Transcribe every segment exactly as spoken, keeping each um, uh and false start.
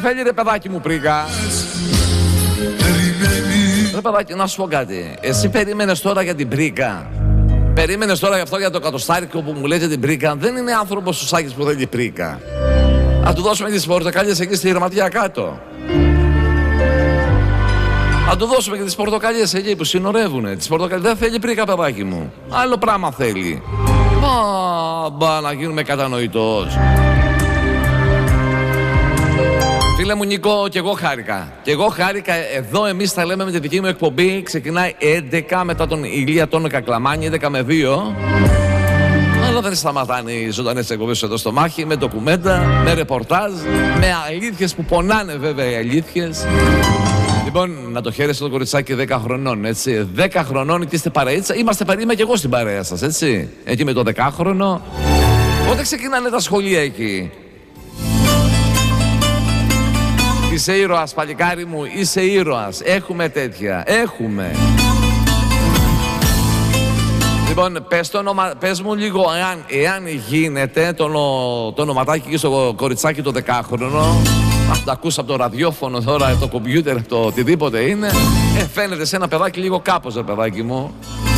θέλει ρε παιδάκι μου πρίκα? Ρε παιδάκι, να σου πω κάτι. Εσύ περίμενες τώρα για την πρίκα? Περίμενες τώρα γι' αυτό για το κατοστάρικο που μου λέτε την πρίκα? Δεν είναι άνθρωπος ο Σάκης που θέλει πρίκα. Να του δώσουμε τις πορτοκαλιές εκεί στη γραμματεία κάτω. Να του δώσουμε και τις πορτοκαλιές εκεί που συνορεύουνε. Τις πορτοκαλιές δεν θέλει πρίκα, παιδάκι μου. Άλλο πράγμα θέλει. Μπα, μπα, να γίνουμε κατανοητός. Φίλε μου Νίκο, και εγώ χάρηκα. Και εγώ χάρηκα. Εδώ εμείς τα λέμε με τη δική μου εκπομπή. Ξεκινάει έντεκα μετά τον Ηλία τον Κακλαμάνη, έντεκα με δύο. Αλλά δεν σταματάνε οι ζωντανές εκπομπές εδώ στο Μάχη, με ντοκουμέντα, με ρεπορτάζ, με αλήθειες που πονάνε βέβαια οι αλήθειες. Λοιπόν, να το χαίρεστε το κοριτσάκι δέκα χρονών, έτσι. δέκα χρονών και είστε παρείτσα. Είμαστε παρέα, είμαι και εγώ στην παρέα σας, έτσι. Εκεί με το δεκάχρονο. Πότε ξεκινάνε τα σχολεία εκεί? Είσαι ήρωας, παλικάρι μου, είσαι ήρωας. Έχουμε τέτοια, έχουμε. Λοιπόν, πες, το ονομα... πες μου λίγο εάν, εάν γίνεται το, το ονοματάκι και στο κοριτσάκι το δεκάχρονο. Αν το ακούσα από το ραδιόφωνο τώρα, το κομπιούτερ, το οτιδήποτε είναι. Ε, φαίνεται σε ένα παιδάκι λίγο κάπως, ρε παιδάκι μου.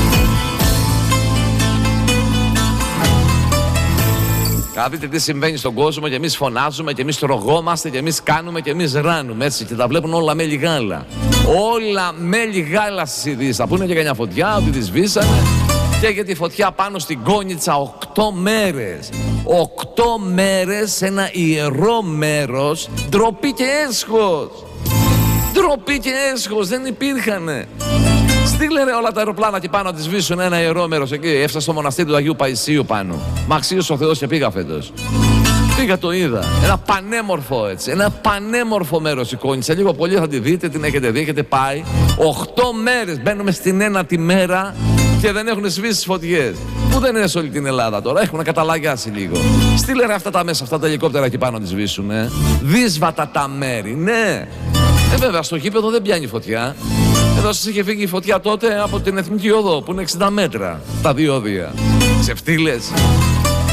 Θα δείτε τι συμβαίνει στον κόσμο και εμείς φωνάζουμε και εμείς τρογόμαστε και εμείς κάνουμε και εμείς ράνουμε, έτσι, και τα βλέπουν όλα μέλι γάλα. Όλα μέλι γάλα στις ειδήσεις. Θα πούνε και κανιά φωτιά, ότι τη σβήσανε. Και για τη φωτιά πάνω στην Κόνιτσα οκτώ μέρες. Οκτώ μέρες σε ένα ιερό μέρος. Ντροπή και έσχος. Ντροπή και έσχος, δεν υπήρχανε. Στείλε ρε όλα τα αεροπλάνα εκεί πάνω να τη σβήσουν ένα ιερό μέρος εκεί. Έφτασα στο μοναστήρι του Αγίου Παϊσίου πάνω. Μ' αξίωσε ο Θεός και πήγα φέτος. Πήγα, το είδα. Ένα πανέμορφο έτσι. Ένα πανέμορφο μέρος η Κόνιτσα. Λίγο πολύ θα τη δείτε, την έχετε δει, έχετε πάει. Οχτώ μέρες μπαίνουμε στην ένατη μέρα και δεν έχουν σβήσει τις φωτιές. Που δεν είναι σε όλη την Ελλάδα τώρα. Έχουν καταλαγιάσει λίγο. Στείλε ρε αυτά τα μέσα, αυτά τα ελικόπτερα εκεί πάνω να τη σβήσουν. Ε. Δύσβατα τα μέρη, ναι. Ε, βέβαια, στο γήπεδο δεν πιάνει φωτιά. Εδώ σας είχε φύγει η φωτιά τότε από την Εθνική Οδό που είναι εξήντα μέτρα. Τα διόδια. Ξεφτύλες.